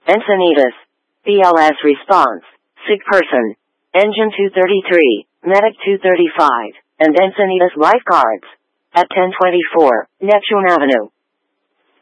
Encinitas. BLS response. Sick person. Engine 233, Medic 235, and Encinitas lifeguards. At 1024, Neptune Avenue.